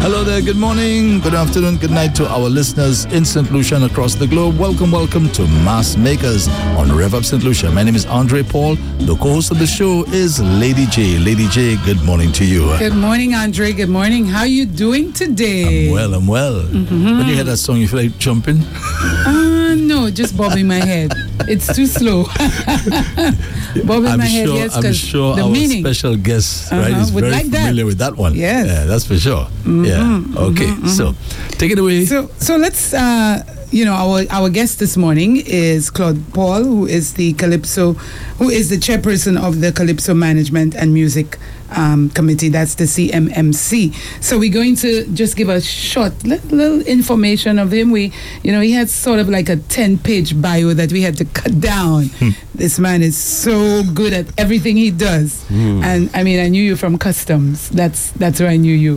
Hello there, good morning, good afternoon, good night to our listeners in St. Lucia and across the globe. Welcome to Mass Makers on Rev Up St. Lucia. My name is Andre Paul. The co-host of the show is Lady J. Lady J, good morning to you. Good morning, Andre. Good morning. How are you doing today? I'm well. Mm-hmm. When you hear that song, you feel like jumping? No, just bobbing my head. It's too slow. Bobbing my head, yes, I'm sure the our meaning. Special guest is would very like familiar with that one. Yes. Yeah, that's for sure. Okay, so take it away. So let's, our guest this morning is Claude Paul, who is the chairperson of the Calypso Management and Music Committee. That's the CMMC. So we're going to just give a short little information of him. He had sort of like a 10-page bio that we had to cut down. This man is so good at everything he does. And I mean, I knew you from customs. That's where I knew you.